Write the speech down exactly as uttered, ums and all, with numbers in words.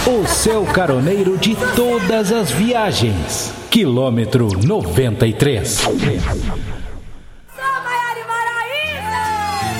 o seu caroneiro de todas as viagens. Quilômetro noventa e três.